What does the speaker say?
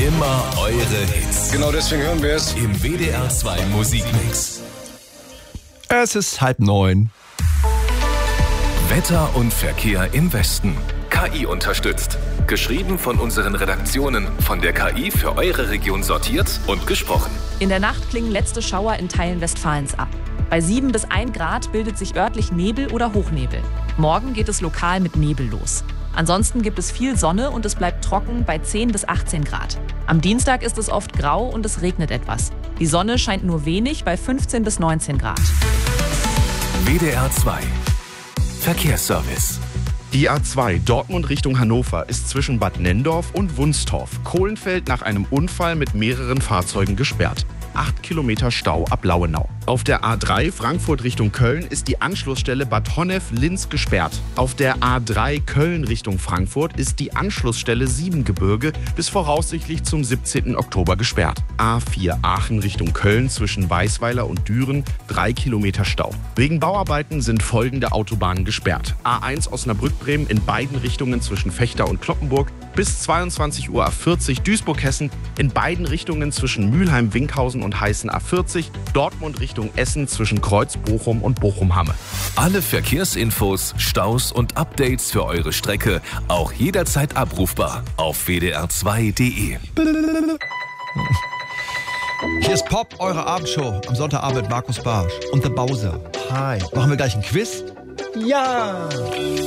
Immer eure Hits. Genau deswegen hören wir es Im WDR 2 Musikmix. Es ist 8:30. Wetter und Verkehr im Westen. KI unterstützt. Geschrieben von unseren Redaktionen, von der KI für eure Region sortiert und gesprochen. In der Nacht klingen letzte Schauer in Teilen Westfalens ab. Bei 7 bis 1 Grad bildet sich örtlich Nebel oder Hochnebel. Morgen geht es lokal mit Nebel los. Ansonsten gibt es viel Sonne und es bleibt trocken bei 10 bis 18 Grad. Am Dienstag ist es oft grau und es regnet etwas. Die Sonne scheint nur wenig bei 15 bis 19 Grad. WDR 2 Verkehrsservice. Die A2 Dortmund Richtung Hannover ist zwischen Bad Nenndorf und Wunstorf, Kohlenfeld, nach einem Unfall mit mehreren Fahrzeugen gesperrt. 8 Kilometer Stau ab Lauenau. Auf der A3 Frankfurt Richtung Köln ist die Anschlussstelle Bad Honnef-Linz gesperrt. Auf der A3 Köln Richtung Frankfurt ist die Anschlussstelle Siebengebirge bis voraussichtlich zum 17. Oktober gesperrt. A4 Aachen Richtung Köln zwischen Weißweiler und Düren 3 Kilometer Stau. Wegen Bauarbeiten sind folgende Autobahnen gesperrt. A1 Osnabrück-Bremen in beiden Richtungen zwischen Fechter und Cloppenburg bis 22 Uhr A40 Duisburg-Hessen, in beiden Richtungen zwischen Mülheim-Winkhausen und Heißen A40, Dortmund Richtung Essen zwischen Kreuz-Bochum und Bochum-Hamme. Alle Verkehrsinfos, Staus und Updates für eure Strecke auch jederzeit abrufbar auf wdr2.de. Hier ist Pop, eure Abendshow am Sonntagabend mit Markus Barsch und der Bowser. Hi. Machen wir gleich ein Quiz? Ja!